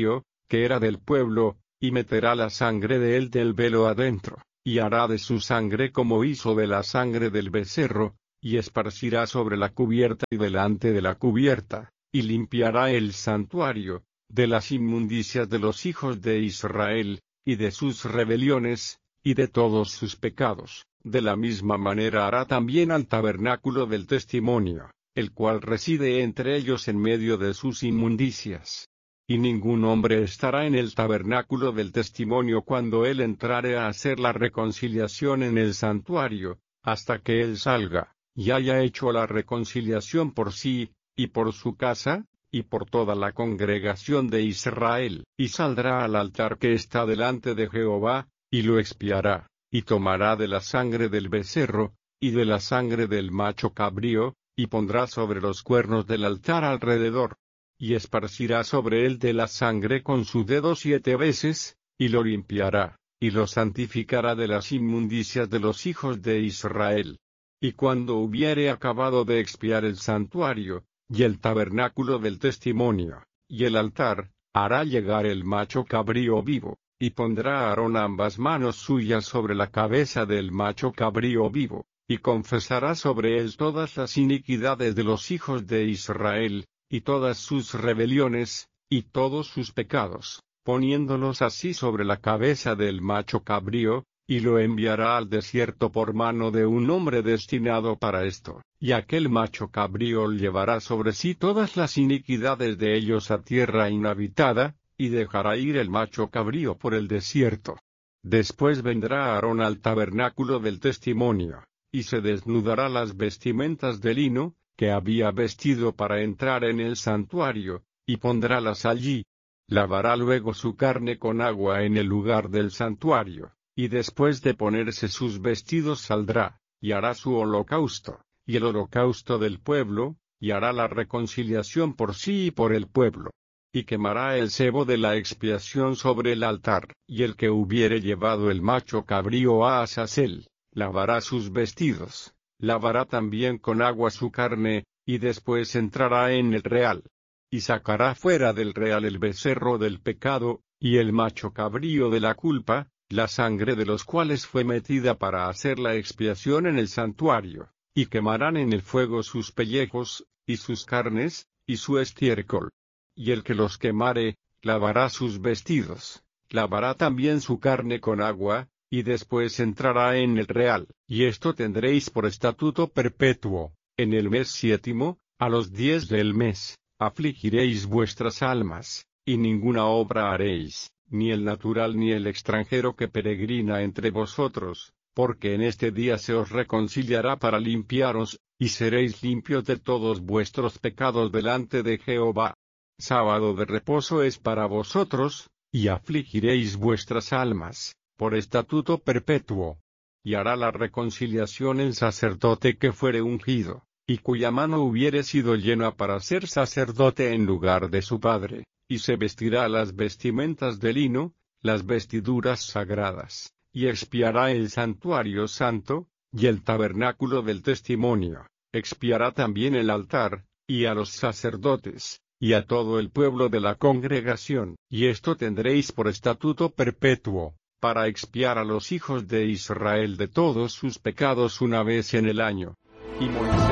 que era del pueblo, y meterá la sangre de él del velo adentro, y hará de su sangre como hizo de la sangre del becerro, y esparcirá sobre la cubierta y delante de la cubierta, y limpiará el santuario, de las inmundicias de los hijos de Israel, y de sus rebeliones, y de todos sus pecados. De la misma manera hará también al tabernáculo del testimonio, el cual reside entre ellos en medio de sus inmundicias. Y ningún hombre estará en el tabernáculo del testimonio cuando él entrare a hacer la reconciliación en el santuario, hasta que él salga, y haya hecho la reconciliación por sí, y por su casa, y por toda la congregación de Israel, y saldrá al altar que está delante de Jehová, y lo expiará, y tomará de la sangre del becerro, y de la sangre del macho cabrío, y pondrá sobre los cuernos del altar alrededor, y esparcirá sobre él de la sangre con su dedo siete veces, y lo limpiará, y lo santificará de las inmundicias de los hijos de Israel. Y cuando hubiere acabado de expiar el santuario, y el tabernáculo del testimonio, y el altar, hará llegar el macho cabrío vivo, y pondrá Aarón ambas manos suyas sobre la cabeza del macho cabrío vivo, y confesará sobre él todas las iniquidades de los hijos de Israel, y todas sus rebeliones, y todos sus pecados, poniéndolos así sobre la cabeza del macho cabrío, y lo enviará al desierto por mano de un hombre destinado para esto, y aquel macho cabrío llevará sobre sí todas las iniquidades de ellos a tierra inhabitada, y dejará ir el macho cabrío por el desierto. Después vendrá Aarón al tabernáculo del testimonio, y se desnudará las vestimentas de lino, que había vestido para entrar en el santuario, y pondrálas allí. Lavará luego su carne con agua en el lugar del santuario, y después de ponerse sus vestidos saldrá, y hará su holocausto, y el holocausto del pueblo, y hará la reconciliación por sí y por el pueblo. Y quemará el sebo de la expiación sobre el altar, y el que hubiere llevado el macho cabrío a Azazel, lavará sus vestidos, lavará también con agua su carne, y después entrará en el real. Y sacará fuera del real el becerro del pecado, y el macho cabrío de la culpa, la sangre de los cuales fue metida para hacer la expiación en el santuario, y quemarán en el fuego sus pellejos, y sus carnes, y su estiércol. Y el que los quemare, lavará sus vestidos, lavará también su carne con agua, y después entrará en el real. Y esto tendréis por estatuto perpetuo: en el mes séptimo, a los diez del mes, afligiréis vuestras almas, y ninguna obra haréis, ni el natural ni el extranjero que peregrina entre vosotros, porque en este día se os reconciliará para limpiaros, y seréis limpios de todos vuestros pecados delante de Jehová. Sábado de reposo es para vosotros, y afligiréis vuestras almas, por estatuto perpetuo. Y hará la reconciliación el sacerdote que fuere ungido, y cuya mano hubiere sido llena para ser sacerdote en lugar de su padre, y se vestirá las vestimentas de lino, las vestiduras sagradas, y expiará el santuario santo, y el tabernáculo del testimonio, expiará también el altar, y a los sacerdotes, y a todo el pueblo de la congregación. Y esto tendréis por estatuto perpetuo, para expiar a los hijos de Israel de todos sus pecados una vez en el año. Y Moisés...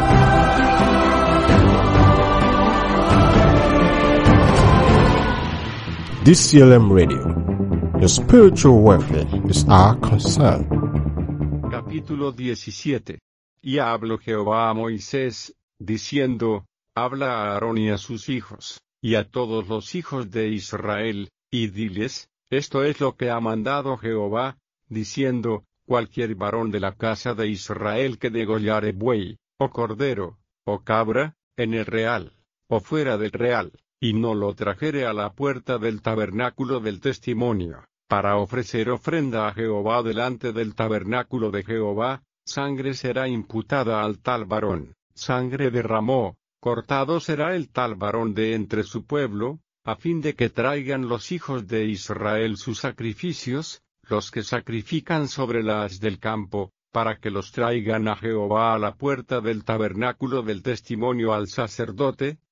D C L M Radio. Your spiritual welfare is our concern. Capítulo diecisiete. Y habló Jehová a Moisés, diciendo: Habla a Aarón y a sus hijos, y a todos los hijos de Israel, y diles: Esto es lo que ha mandado Jehová, diciendo: Cualquier varón de la casa de Israel que degollare buey, o cordero, o cabra, en el real, o fuera del real, y no lo trajere a la puerta del tabernáculo del testimonio, para ofrecer ofrenda a Jehová delante del tabernáculo de Jehová, sangre será imputada al tal varón, sangre derramó, cortado será el tal varón de entre su pueblo, a fin de que traigan los hijos de Israel sus sacrificios, los que sacrifican sobre la haz del campo, para que los traigan a Jehová a la puerta del tabernáculo del testimonio al sacerdote,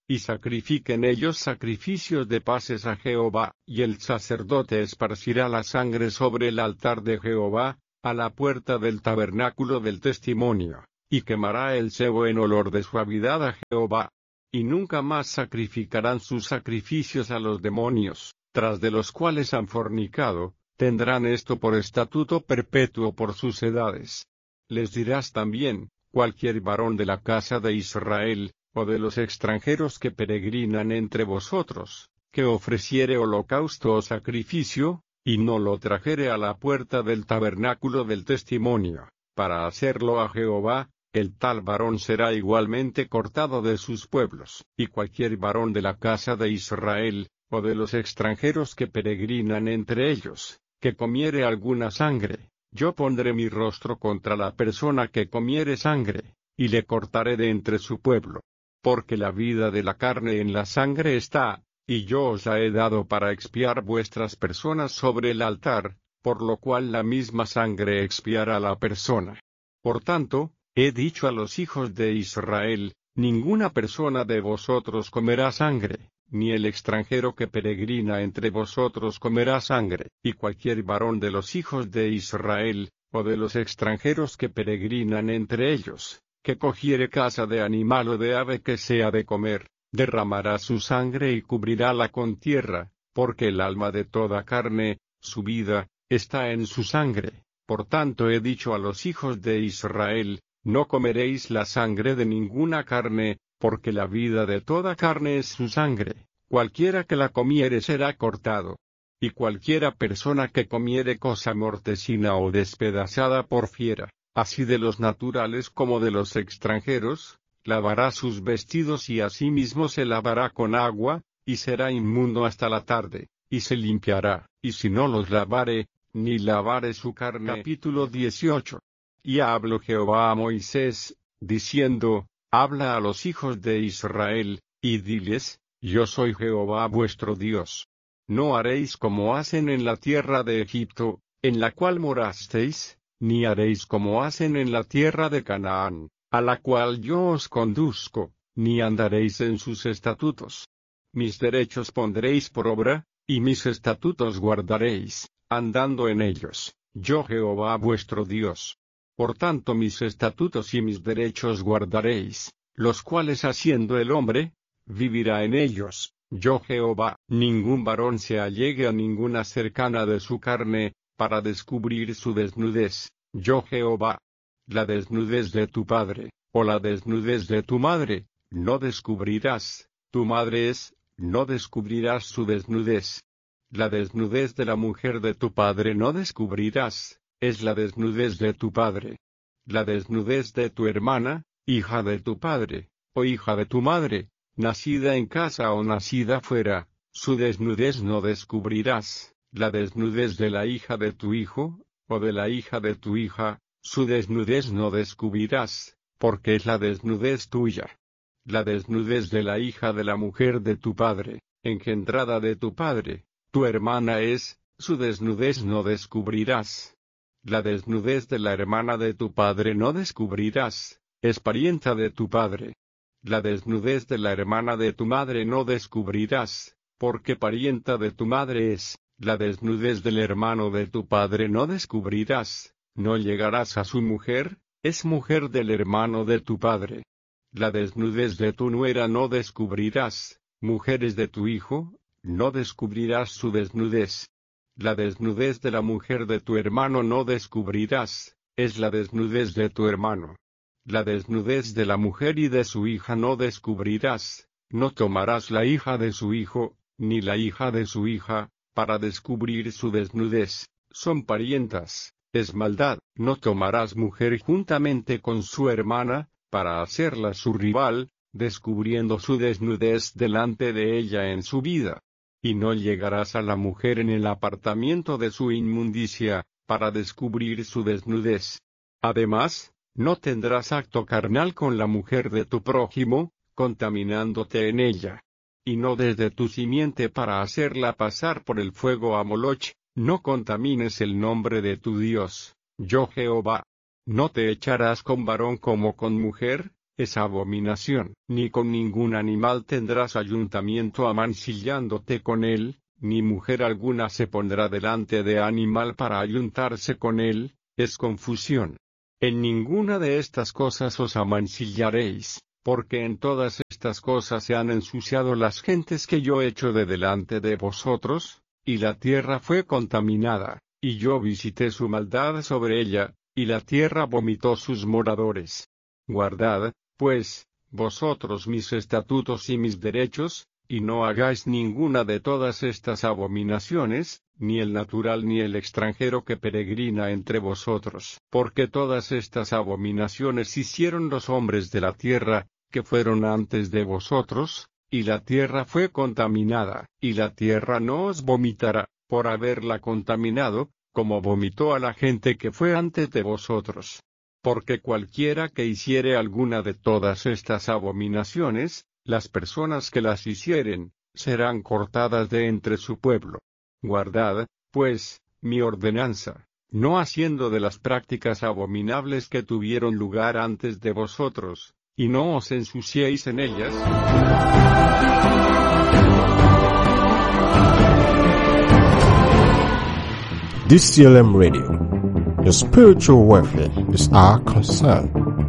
y sacrifiquen ellos sacrificios de paces a Jehová, y el sacerdote esparcirá la sangre sobre el altar de Jehová, a la puerta del tabernáculo del testimonio, y quemará el cebo en olor de suavidad a Jehová. Y nunca más sacrificarán sus sacrificios a los demonios, tras de los cuales han fornicado, tendrán esto por estatuto perpetuo por sus edades. Les dirás también, cualquier varón de la casa de Israel, o de los extranjeros que peregrinan entre vosotros, que ofreciere holocausto o sacrificio, y no lo trajere a la puerta del tabernáculo del testimonio, para hacerlo a Jehová, el tal varón será igualmente cortado de sus pueblos. Y cualquier varón de la casa de Israel, o de los extranjeros que peregrinan entre ellos, que comiere alguna sangre, yo pondré mi rostro contra la persona que comiere sangre, y le cortaré de entre su pueblo. Porque la vida de la carne en la sangre está, y yo os la he dado para expiar vuestras personas sobre el altar, por lo cual la misma sangre expiará la persona. Por tanto, he dicho a los hijos de Israel, ninguna persona de vosotros comerá sangre, ni el extranjero que peregrina entre vosotros comerá sangre, y cualquier varón de los hijos de Israel, o de los extranjeros que peregrinan entre ellos, que cogiere caza de animal o de ave que sea de comer, derramará su sangre y cubrirá con tierra, porque el alma de toda carne, su vida, está en su sangre. Por tanto he dicho a los hijos de Israel, no comeréis la sangre de ninguna carne, porque la vida de toda carne es su sangre, cualquiera que la comiere será cortado. Y cualquiera persona que comiere cosa mortecina o despedazada por fiera, así de los naturales como de los extranjeros, lavará sus vestidos y asimismo se lavará con agua, y será inmundo hasta la tarde, y se limpiará, y si no los lavare, ni lavare su carne. Capítulo dieciocho. Y habló Jehová a Moisés, diciendo, habla a los hijos de Israel, y diles, yo soy Jehová vuestro Dios. No haréis como hacen en la tierra de Egipto, en la cual morasteis, ni haréis como hacen en la tierra de Canaán, a la cual yo os conduzco, ni andaréis en sus estatutos. Mis derechos pondréis por obra, y mis estatutos guardaréis, andando en ellos, yo Jehová vuestro Dios. Por tanto mis estatutos y mis derechos guardaréis, los cuales haciendo el hombre, vivirá en ellos, yo Jehová. Ningún varón se allegue a ninguna cercana de su carne, para descubrir su desnudez, yo Jehová. La desnudez de tu padre, o la desnudez de tu madre, no descubrirás, tu madre es, no descubrirás su desnudez. La desnudez de la mujer de tu padre no descubrirás, es la desnudez de tu padre. La desnudez de tu hermana, hija de tu padre, o hija de tu madre, nacida en casa o nacida fuera, su desnudez no descubrirás. La desnudez de la hija de tu hijo, o de la hija de tu hija, su desnudez no descubrirás, porque es la desnudez tuya. La desnudez de la hija de la mujer de tu padre, engendrada de tu padre, tu hermana es, su desnudez no descubrirás. La desnudez de la hermana de tu padre no descubrirás, es parienta de tu padre. La desnudez de la hermana de tu madre no descubrirás, porque parienta de tu madre es. La desnudez del hermano de tu padre no descubrirás, no llegarás a su mujer, es mujer del hermano de tu padre. La desnudez de tu nuera no descubrirás, mujeres de tu hijo, no descubrirás su desnudez. La desnudez de la mujer de tu hermano no descubrirás, es la desnudez de tu hermano. La desnudez de la mujer y de su hija no descubrirás, no tomarás la hija de su hijo, ni la hija de su hija, para descubrir su desnudez, son parientas, es maldad. No tomarás mujer juntamente con su hermana, para hacerla su rival, descubriendo su desnudez delante de ella en su vida. Y no llegarás a la mujer en el apartamiento de su inmundicia, para descubrir su desnudez. Además, no tendrás acto carnal con la mujer de tu prójimo, contaminándote en ella. Y no desde tu simiente para hacerla pasar por el fuego a Moloch, no contamines el nombre de tu Dios, yo Jehová. No te echarás con varón como con mujer, es abominación. Ni con ningún animal tendrás ayuntamiento amancillándote con él, ni mujer alguna se pondrá delante de animal para ayuntarse con él, es confusión. En ninguna de estas cosas os amancillaréis, porque en todas estas cosas se han ensuciado las gentes que yo echo de delante de vosotros, y la tierra fue contaminada, y yo visité su maldad sobre ella, y la tierra vomitó sus moradores. Guardad, pues, vosotros mis estatutos y mis derechos, y no hagáis ninguna de todas estas abominaciones, ni el natural ni el extranjero que peregrina entre vosotros. Porque todas estas abominaciones hicieron los hombres de la tierra, que fueron antes de vosotros, y la tierra fue contaminada, y la tierra no os vomitará, por haberla contaminado, como vomitó a la gente que fue antes de vosotros. Porque cualquiera que hiciere alguna de todas estas abominaciones, las personas que las hicieren, serán cortadas de entre su pueblo. Guardad, pues, mi ordenanza, no haciendo de las prácticas abominables que tuvieron lugar antes de vosotros, y no os ensuciéis en ellas. D C L M Radio. Your spiritual welfare is our concern.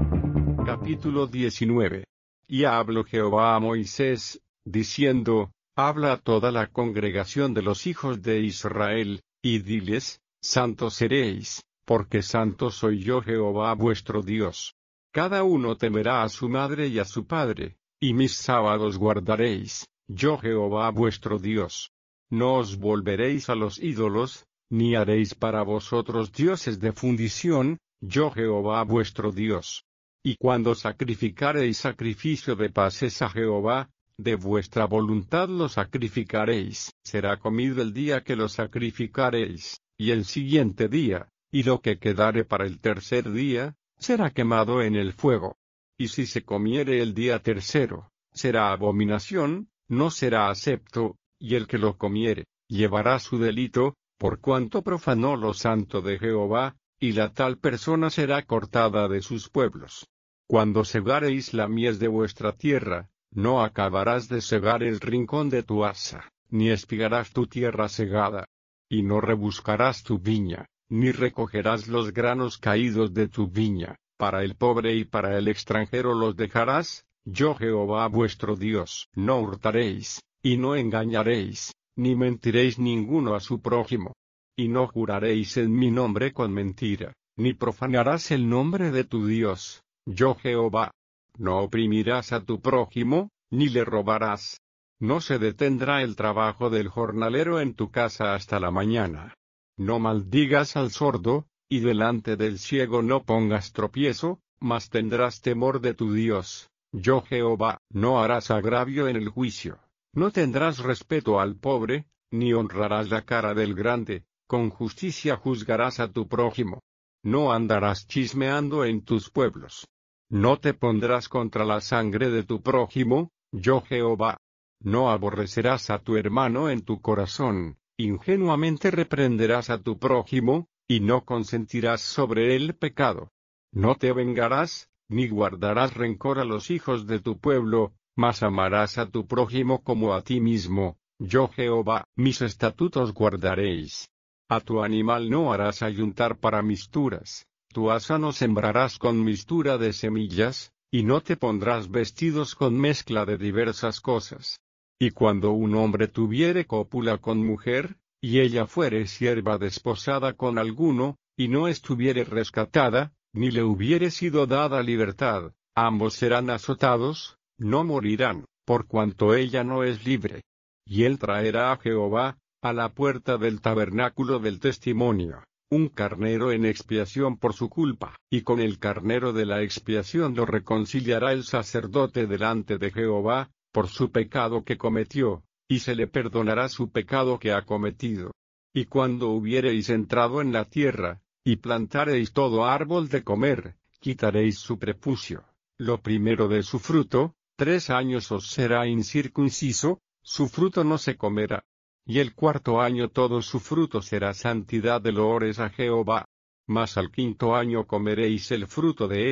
Capítulo diecinueve. Y habló Jehová a Moisés, diciendo, habla a toda la congregación de los hijos de Israel, y diles, santos seréis, porque santo soy yo Jehová vuestro Dios. Cada uno temerá a su madre y a su padre, y mis sábados guardaréis, yo Jehová vuestro Dios. No os volveréis a los ídolos, ni haréis para vosotros dioses de fundición, yo Jehová vuestro Dios. Y cuando sacrificareis sacrificio de paces a Jehová, de vuestra voluntad lo sacrificaréis. Será comido el día que lo sacrificaréis, y el siguiente día, y lo que quedare para el tercer día, será quemado en el fuego. Y si se comiere el día tercero, será abominación, no será acepto, y el que lo comiere, llevará su delito, por cuanto profanó lo santo de Jehová, y la tal persona será cortada de sus pueblos. Cuando segareis la mies de vuestra tierra, no acabarás de segar el rincón de tu haza, ni espigarás tu tierra segada, y no rebuscarás tu viña, ni recogerás los granos caídos de tu viña, para el pobre y para el extranjero los dejarás, yo Jehová vuestro Dios. No hurtaréis, y no engañaréis, ni mentiréis ninguno a su prójimo, y no juraréis en mi nombre con mentira, ni profanarás el nombre de tu Dios, yo Jehová. No oprimirás a tu prójimo, ni le robarás. No se detendrá el trabajo del jornalero en tu casa hasta la mañana. No maldigas al sordo, y delante del ciego no pongas tropiezo, mas tendrás temor de tu Dios, yo Jehová. No harás agravio en el juicio, no tendrás respeto al pobre, ni honrarás la cara del grande, con justicia juzgarás a tu prójimo. No andarás chismeando en tus pueblos. No te pondrás contra la sangre de tu prójimo, yo Jehová. No aborrecerás a tu hermano en tu corazón, ingenuamente reprenderás a tu prójimo, y no consentirás sobre él pecado. No te vengarás, ni guardarás rencor a los hijos de tu pueblo, mas amarás a tu prójimo como a ti mismo, yo Jehová. Mis estatutos guardaréis. A tu animal no harás ayuntar para misturas. Tu haza no sembrarás con mistura de semillas, y no te pondrás vestidos con mezcla de diversas cosas. Y cuando un hombre tuviere cópula con mujer, y ella fuere sierva desposada con alguno, y no estuviere rescatada, ni le hubiere sido dada libertad, ambos serán azotados, no morirán, por cuanto ella no es libre. Y él traerá a Jehová, a la puerta del tabernáculo del testimonio, un carnero en expiación por su culpa, y con el carnero de la expiación lo reconciliará el sacerdote delante de Jehová, por su pecado que cometió, y se le perdonará su pecado que ha cometido. Y cuando hubiereis entrado en la tierra, y plantareis todo árbol de comer, quitaréis su prepucio, lo primero de su fruto, tres años os será incircunciso, su fruto no se comerá. Y el cuarto año todo su fruto será santidad de loores a Jehová. Mas al quinto año comeréis el fruto de él,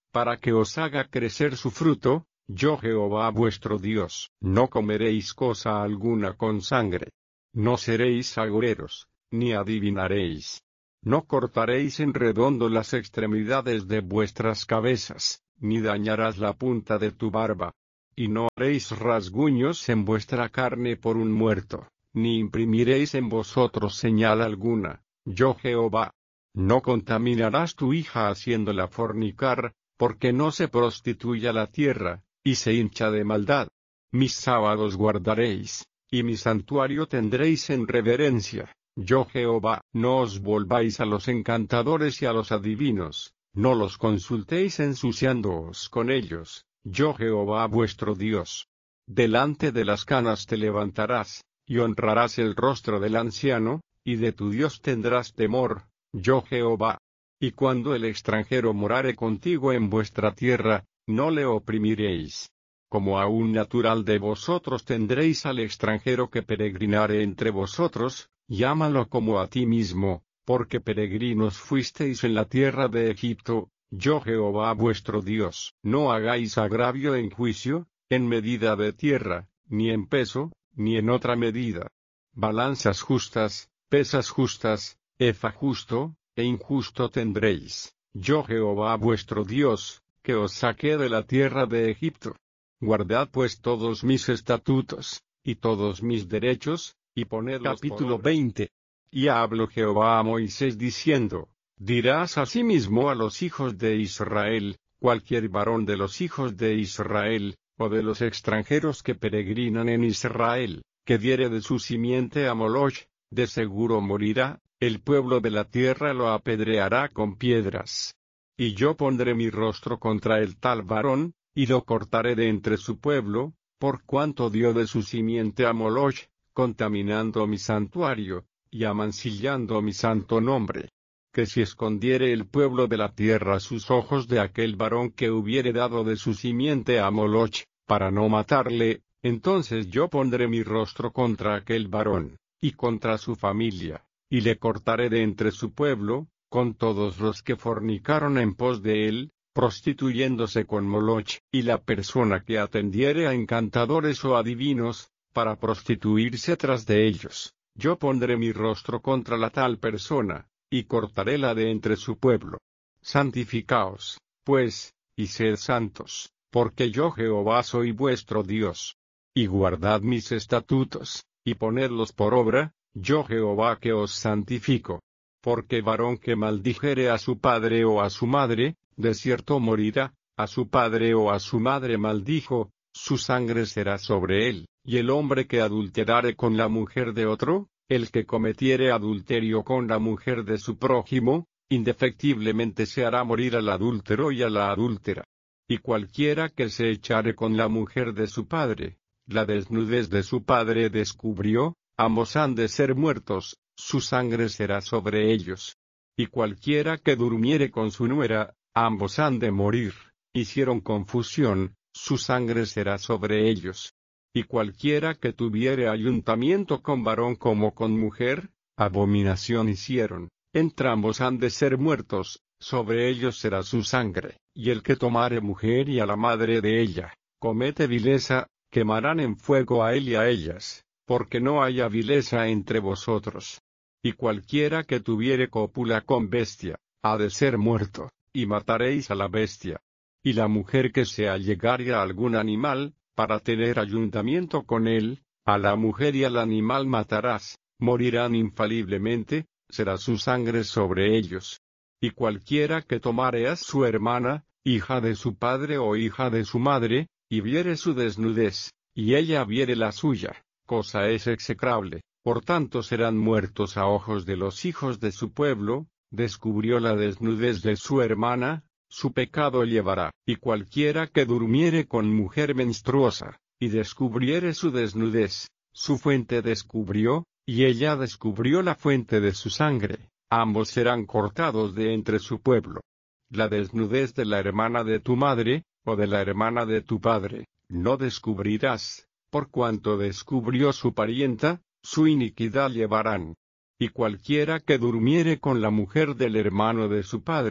para que os haga crecer su fruto, yo Jehová vuestro Dios. No comeréis cosa alguna con sangre. No seréis agoreros, ni adivinaréis. No cortaréis en redondo las extremidades de vuestras cabezas, ni dañarás la punta de tu barba. Y no haréis rasguños en vuestra carne por un muerto, ni imprimiréis en vosotros señal alguna, yo Jehová. No contaminarás tu hija haciéndola fornicar, porque no se prostituya la tierra, y se hincha de maldad. Mis sábados guardaréis, y mi santuario tendréis en reverencia, yo Jehová. No os volváis a los encantadores y a los adivinos, no los consultéis ensuciándoos con ellos, yo Jehová vuestro Dios. Delante de las canas te levantarás, y honrarás el rostro del anciano, y de tu Dios tendrás temor, yo Jehová. Y cuando el extranjero morare contigo en vuestra tierra, no le oprimiréis. Como a un natural de vosotros tendréis al extranjero que peregrinare entre vosotros, llámalo como a ti mismo, porque peregrinos fuisteis en la tierra de Egipto, yo Jehová vuestro Dios. No hagáis agravio en juicio, en medida de tierra, ni en peso, ni en otra medida. Balanzas justas, pesas justas, efa justo, e injusto tendréis, yo Jehová vuestro Dios, que os saqué de la tierra de Egipto. Guardad pues todos mis estatutos, y todos mis derechos, y ponedlos. Capítulo veinte. Y habló Jehová a Moisés diciendo, dirás asimismo a los hijos de Israel, cualquier varón de los hijos de Israel, o de los extranjeros que peregrinan en Israel, que diere de su simiente a Moloch, de seguro morirá, el pueblo de la tierra lo apedreará con piedras. Y yo pondré mi rostro contra el tal varón, y lo cortaré de entre su pueblo, por cuanto dio de su simiente a Moloch, contaminando mi santuario, y amancillando mi santo nombre. Que si escondiere el pueblo de la tierra sus ojos de aquel varón que hubiere dado de su simiente a Moloch, para no matarle, entonces yo pondré mi rostro contra aquel varón, y contra su familia, y le cortaré de entre su pueblo, con todos los que fornicaron en pos de él, prostituyéndose con Moloch. Y la persona que atendiere a encantadores o adivinos, para prostituirse tras de ellos, yo pondré mi rostro contra la tal persona, y cortaréla de entre su pueblo. Santificaos, pues, y sed santos, porque yo Jehová soy vuestro Dios. Y guardad mis estatutos, y ponedlos por obra, yo Jehová que os santifico. Porque varón que maldijere a su padre o a su madre, de cierto morirá, a su padre o a su madre maldijo, su sangre será sobre él. Y el hombre que adulterare con la mujer de otro, el que cometiere adulterio con la mujer de su prójimo, indefectiblemente se hará morir al adúltero y a la adúltera. Y cualquiera que se echare con la mujer de su padre, la desnudez de su padre descubrió, ambos han de ser muertos, su sangre será sobre ellos. Y cualquiera que durmiere con su nuera, ambos han de morir, hicieron confusión, su sangre será sobre ellos. Y cualquiera que tuviere ayuntamiento con varón como con mujer, abominación hicieron, entrambos han de ser muertos, sobre ellos será su sangre. Y el que tomare mujer y a la madre de ella, comete vileza, quemarán en fuego a él y a ellas, porque no haya vileza entre vosotros. Y cualquiera que tuviere cópula con bestia, ha de ser muerto, y mataréis a la bestia. Y la mujer que se allegare a algún animal, para tener ayuntamiento con él, a la mujer y al animal matarás, morirán infaliblemente, será su sangre sobre ellos. Y cualquiera que tomare a su hermana, hija de su padre o hija de su madre, y viere su desnudez, y ella viere la suya, cosa es execrable, por tanto serán muertos a ojos de los hijos de su pueblo, descubrió la desnudez de su hermana, su pecado llevará. Y cualquiera que durmiere con mujer menstruosa, y descubriere su desnudez, su fuente descubrió, y ella descubrió la fuente de su sangre, ambos serán cortados de entre su pueblo. La desnudez de la hermana de tu madre, o de la hermana de tu padre, no descubrirás, por cuanto descubrió su parienta, su iniquidad llevarán. Y cualquiera que durmiere con la mujer del hermano de su padre,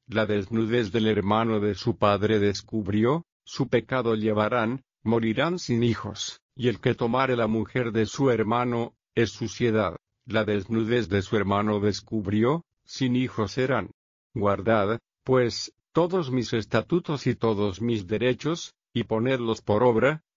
la desnudez del hermano de su padre descubrió, su pecado llevarán, morirán sin hijos, y el que tomare la mujer de su hermano, es suciedad, la desnudez de su hermano descubrió, sin hijos serán. Guardad, pues, todos mis estatutos y todos mis derechos, y ponedlos por obra,